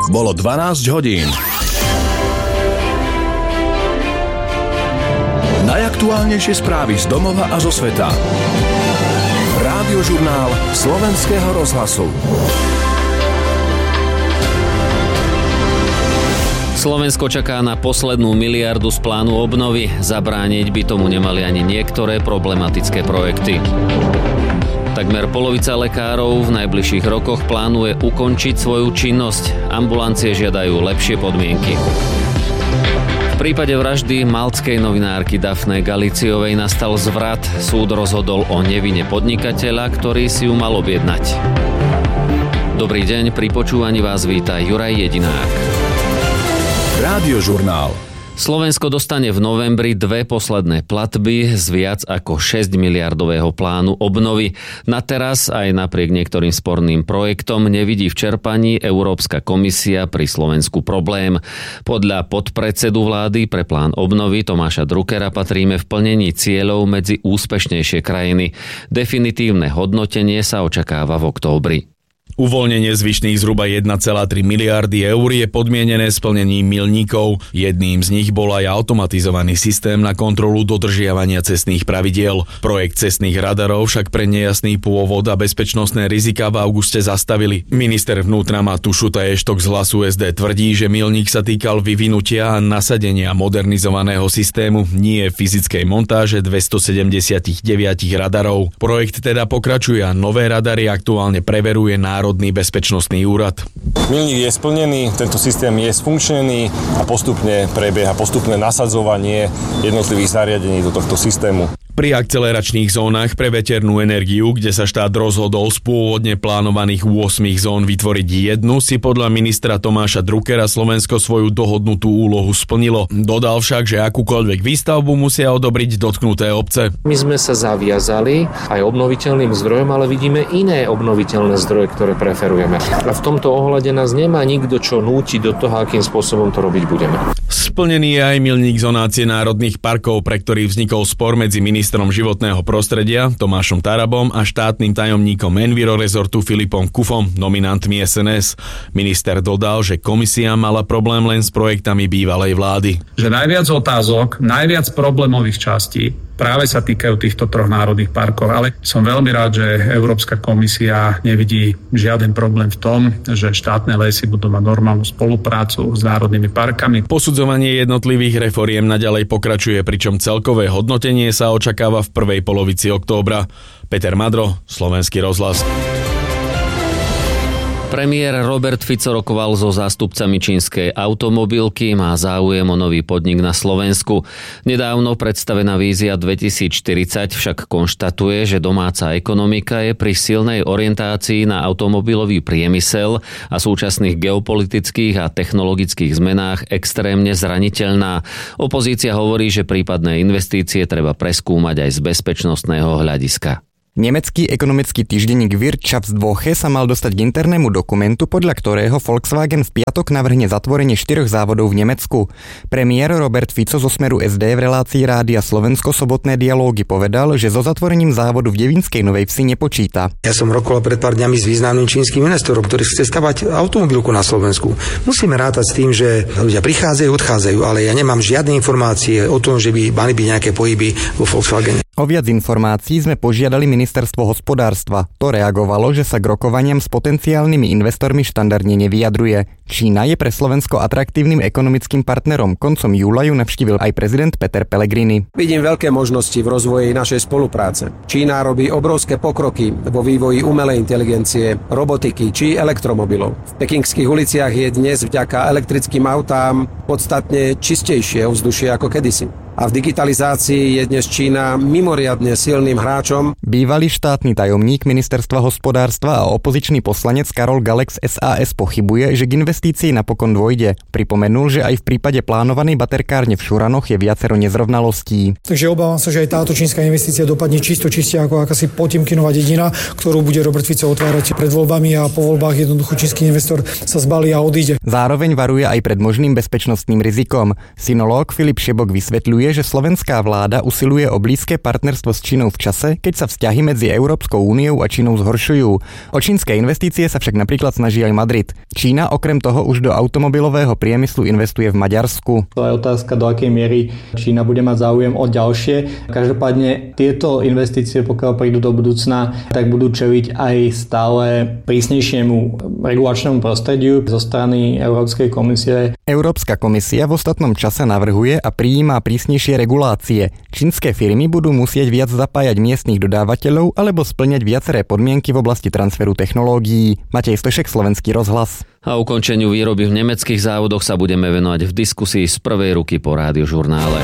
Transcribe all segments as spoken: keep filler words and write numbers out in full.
Bolo dvanásť hodín. Najaktuálnejšie správy z domova a zo sveta. Rádiožurnál Slovenského rozhlasu. Slovensko čaká na poslednú miliardu z plánu obnovy. Zabrániť by tomu nemali ani niektoré problematické projekty. Takmer polovica lekárov v najbližších rokoch plánuje ukončiť svoju činnosť. Ambulancie žiadajú lepšie podmienky. V prípade vraždy maltskej novinárky Daphne Galiciovej nastal zvrat. Súd rozhodol o nevine podnikateľa, ktorý si ju mal objednať. Dobrý deň, pri počúvaní vás víta Juraj Jedinák. Rádiožurnál. Slovensko dostane v novembri dve posledné platby z viac ako šesť miliardového plánu obnovy. Na teraz aj napriek niektorým sporným projektom nevidí v čerpaní Európska komisia pri Slovensku problém. Podľa podpredsedu vlády pre plán obnovy Tomáša Druckera patríme v plnení cieľov medzi úspešnejšie krajiny. Definitívne hodnotenie sa očakáva v októbri. Uvoľnenie zvyšných zhruba jeden celá tri miliardy eur je podmienené splnením milníkov. Jedným z nich bol aj automatizovaný systém na kontrolu dodržiavania cestných pravidiel. Projekt cestných radarov však pre nejasný pôvod a bezpečnostné riziká v auguste zastavili. Minister vnútra Matúš Šutaj-Eštok z Hlasu es dé tvrdí, že milník sa týkal vyvinutia a nasadenia modernizovaného systému, nie fyzickej montáže dvestosedemdesiatdeväť radarov. Projekt teda pokračuje a nové radary aktuálne preveruje Národný Národný bezpečnostný úrad. Milník je splnený, tento systém je sfunkčnený a postupne prebieha postupné nasadzovanie jednotlivých zariadení do tohto systému. Pri akceleračných zónach pre veternú energiu, kde sa štát rozhodol z pôvodne plánovaných ôsmich zón vytvoriť jednu, si podľa ministra Tomáša Druckera Slovensko svoju dohodnutú úlohu splnilo. Dodal však, že akúkoľvek výstavbu musia odobriť dotknuté obce. My sme sa zaviazali aj obnoviteľným zdrojom, ale vidíme iné obnoviteľné zdroje, ktoré preferujeme. A v tomto ohľade nás nemá nikto čo nútiť do toho, akým spôsobom to robiť budeme. Splnený je aj milník zonácie národných parkov, pre ktorý vznikol spor medzi ministrom životného prostredia Tomášom Tarabom a štátnym tajomníkom Enviro Resortu Filipom Kufom, nominantmi es en es. Minister dodal, že komisia mala problém len s projektami bývalej vlády. Že najviac otázok, najviac problémových častí práve sa týkajú týchto troch národných parkov, ale som veľmi rád, že Európska komisia nevidí žiaden problém v tom, že štátne lesy budú mať normálnu spoluprácu s národnými parkami. Posudzovanie jednotlivých reforiem naďalej pokračuje, pričom celkové hodnotenie sa očakáva v prvej polovici októbra. Peter Madro, Slovenský rozhlas. Premiér Robert Fico rokoval so zástupcami čínskej automobilky, má záujem o nový podnik na Slovensku. Nedávno predstavená vízia dvetisícštyridsať však konštatuje, že domáca ekonomika je pri silnej orientácii na automobilový priemysel a súčasných geopolitických a technologických zmenách extrémne zraniteľná. Opozícia hovorí, že prípadné investície treba preskúmať aj z bezpečnostného hľadiska. Nemecký ekonomický týždenník Wirtschaftswoche sa mal dostať k internému dokumentu, podľa ktorého Volkswagen v piatok navrhne zatvorenie štyroch závodov v Nemecku. Premiér Robert Fico zo Smeru es dé v relácii Rádia Slovensko sobotné dialógy povedal, že so zatvorením závodu v Devínskej Novej Vsi nepočíta. Ja som rokoval pred pár dňami s významným čínskym investorom, ktorý chce stavať automobilku na Slovensku. Musíme rátať s tým, že ľudia prichádzajú, odchádzajú, ale ja nemám žiadne informácie o tom, že by mali byť nejaké pohyby vo Volkswagene. O viac informácií sme požiadali ministerstvo hospodárstva. To reagovalo, že sa k rokovaniam s potenciálnymi investormi štandardne nevyjadruje. Čína je pre Slovensko atraktívnym ekonomickým partnerom. Koncom júla ju navštívil aj prezident Peter Pellegrini. Vidím veľké možnosti v rozvoji našej spolupráce. Čína robí obrovské pokroky vo vývoji umelej inteligencie, robotiky či elektromobilov. V pekingských uliciach je dnes vďaka elektrickým autám podstatne čistejšie ovzdušie ako kedysi. A v digitalizácii je dnes Čína mimoriadne silným hráčom. Bývalý štátny tajomník ministerstva hospodárstva a opozičný poslanec Karol Galek z es a es pochybuje, že k investícii napokon dôjde. Pripomenul, že aj v prípade plánovanej baterkárne v Šuranoch je viacero nezrovnalostí. Takže obávam sa, že aj táto čínska investícia dopadne čisto čiste ako akási Potemkinová dedina, ktorú bude Robert Fico otvárať pred voľbami a po voľbách jednoducho čínsky investor sa zbalí a odíde. Zároveň varuje aj pred možným bezpečnostným rizikom. Sinológ Filip Šebok vysvetľuje, že slovenská vláda usiluje o blízke partnerstvo s Čínou v čase, keď sa vzťahy medzi Európskou úniou a Čínou zhoršujú. O čínske investície sa však napríklad snaží aj Madrid. Čína okrem toho už do automobilového priemyslu investuje v Maďarsku. To je otázka, do akej miery Čína bude mať záujem o ďalšie. Každopádne tieto investície, pokiaľ prídu do budúcna, tak budú čeliť aj stále prísnejšiemu regulačnému prostrediu zo strany Európskej komisie. Európska komisia v ostatnom čase navrhuje a prijíma prísnejšie regulácie. Čínske firmy budú musieť viac zapájať miestnych dodávateľov alebo spĺňať viaceré podmienky v oblasti transferu technológií. Matej Stošek, Slovenský rozhlas. A ukončeniu výroby v nemeckých závodoch sa budeme venovať v diskusii z prvej ruky po Rádiožurnále.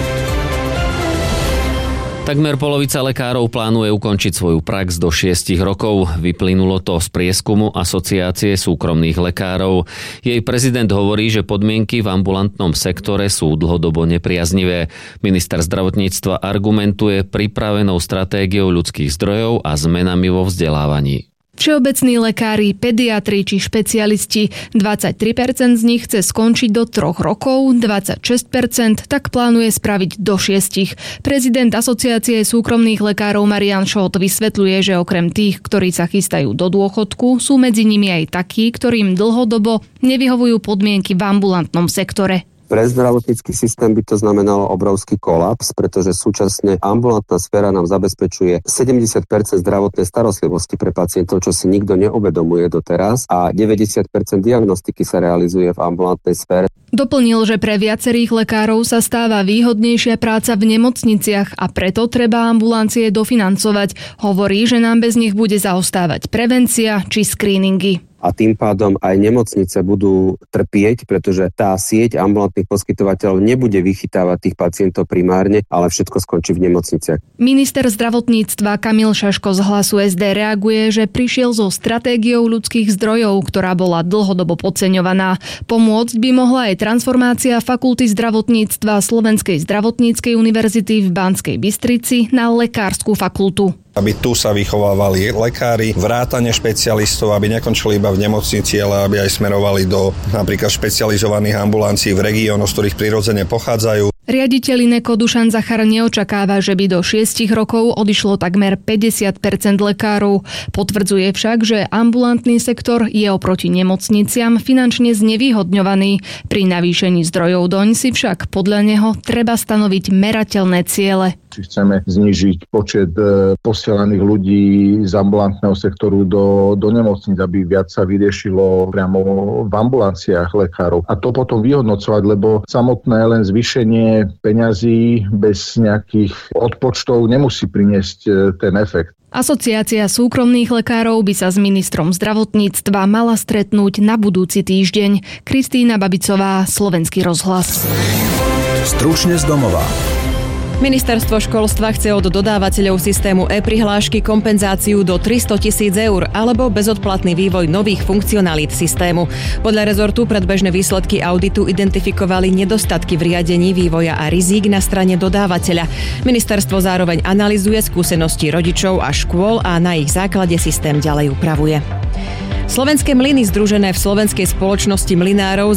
Takmer polovica lekárov plánuje ukončiť svoju prax do šiestich rokov. Vyplynulo to z prieskumu Asociácie súkromných lekárov. Jej prezident hovorí, že podmienky v ambulantnom sektore sú dlhodobo nepriaznivé. Minister zdravotníctva argumentuje pripravenou stratégiou ľudských zdrojov a zmenami vo vzdelávaní. Všeobecní lekári, pediatri či špecialisti, dvadsaťtri percent z nich chce skončiť do troch rokov, dvadsaťšesť percent tak plánuje spraviť do šiestich. Prezident Asociácie súkromných lekárov Marian Šot vysvetľuje, že okrem tých, ktorí sa chystajú do dôchodku, sú medzi nimi aj takí, ktorým dlhodobo nevyhovujú podmienky v ambulantnom sektore. Pre zdravotnícky systém by to znamenalo obrovský kolaps, pretože súčasne ambulantná sféra nám zabezpečuje sedemdesiat percent zdravotnej starostlivosti pre pacientov, čo si nikto neuvedomuje doteraz, a deväťdesiat percent diagnostiky sa realizuje v ambulantnej sfére. Doplnil, že pre viacerých lekárov sa stáva výhodnejšia práca v nemocniciach a preto treba ambulancie dofinancovať. Hovorí, že nám bez nich bude zaostávať prevencia či screeningy. A tým pádom aj nemocnice budú trpieť, pretože tá sieť ambulantných poskytovateľov nebude vychytávať tých pacientov primárne, ale všetko skončí v nemocniciach. Minister zdravotníctva Kamil Šaško z Hlasu es dé reaguje, že prišiel so stratégiou ľudských zdrojov, ktorá bola dlhodobo podceňovaná. Pomôcť by mohla aj transformácia Fakulty zdravotníctva Slovenskej zdravotníckej univerzity v Banskej Bystrici na lekárskú fakultu. Aby tu sa vychovávali lekári, vrátane špecialistov, aby nekončili iba v nemocnici, ale aby aj smerovali do napríklad špecializovaných ambulancií v regiónoch, z ktorých prirodzene pochádzajú. Riaditeľ Ineko Dušan Zachar neočakáva, že by do šiestich rokov odišlo takmer päťdesiat percent lekárov. Potvrdzuje však, že ambulantný sektor je oproti nemocniciam finančne znevýhodňovaný. Pri navýšení zdrojov doň si však podľa neho treba stanoviť merateľné ciele. Či chceme znížiť počet posielaných ľudí z ambulantného sektoru do, do nemocníc, aby viac sa vyriešilo priamo v ambulanciách lekárov. A to potom vyhodnocovať, lebo samotné len zvýšenie peňazí bez nejakých odpočtov nemusí priniesť ten efekt. Asociácia súkromných lekárov by sa s ministrom zdravotníctva mala stretnúť na budúci týždeň. Kristína Babicová, Slovenský rozhlas. Stručne z domova. Ministerstvo školstva chce od dodávateľov systému e-prihlášky kompenzáciu do tristo tisíc eur alebo bezodplatný vývoj nových funkcionalít systému. Podľa rezortu predbežné výsledky auditu identifikovali nedostatky v riadení vývoja a rizík na strane dodávateľa. Ministerstvo zároveň analyzuje skúsenosti rodičov a škôl a na ich základe systém ďalej upravuje. Slovenské mlyny združené v Slovenskej spoločnosti mlynárov